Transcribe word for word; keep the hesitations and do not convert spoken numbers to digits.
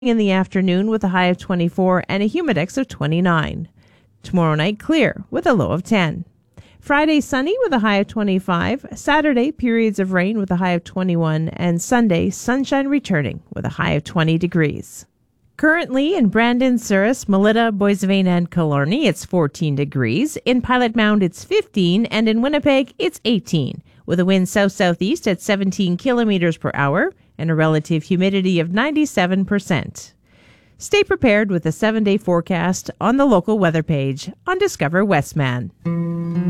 in the afternoon with a high of twenty-four and a humidex of twenty-nine. Tomorrow night, clear with a low of ten. Friday, sunny with a high of twenty-five. Saturday, periods of rain with a high of twenty-one. And Sunday, sunshine returning with a high of twenty degrees. Currently in Brandon, Souris, Melita, Boissevain, and Killarney, it's fourteen degrees. In Pilot Mound, it's fifteen. And in Winnipeg, it's eighteen. With a wind south-southeast at seventeen kilometers per hour and a relative humidity of ninety-seven percent. Stay prepared with a seven-day forecast on the local weather page on Discover Westman.